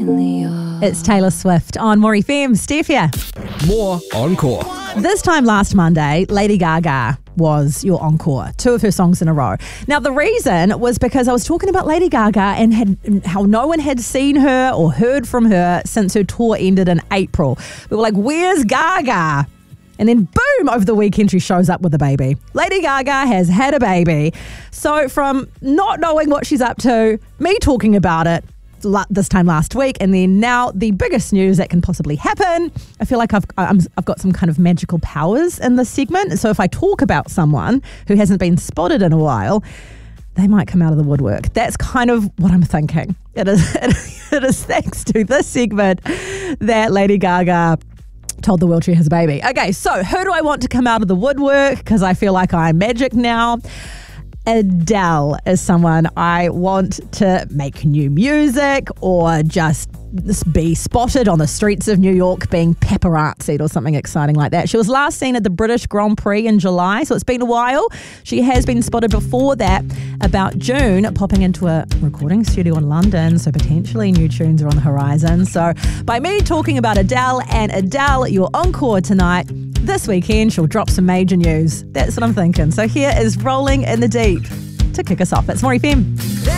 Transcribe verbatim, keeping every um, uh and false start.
It's Taylor Swift on More F M. Steph here. More Encore. This time last Monday, Lady Gaga was your encore, two of her songs in a row. Now, the reason was because I was talking about Lady Gaga and had how no one had seen her or heard from her since her tour ended in April. We were like, where's Gaga? And then boom, over the weekend she shows up with a baby. Lady Gaga has had a baby. So from not knowing what she's up to, me talking about it this time last week, and then now the biggest news that can possibly happen. I feel like I've I'm, I've got some kind of magical powers in this segment. So if I talk about someone who hasn't been spotted in a while, they might come out of the woodwork. That's kind of what I'm thinking. It is, it is thanks to this segment that Lady Gaga told the world she has a baby. Okay, so who do I want to come out of the woodwork? Because I feel like I'm magic now. Adele is someone I want to make new music or just be spotted on the streets of New York being paparazzied or something exciting like that. She was last seen at the British Grand Prix in July, so it's been a while. She has been spotted before that, about June, popping into a recording studio in London, so potentially new tunes are on the horizon. So by me talking about Adele and Adele, your encore tonight, this weekend she'll drop some major news. That's what I'm thinking. So here is Rolling in the Deep to kick us off. It's More F M.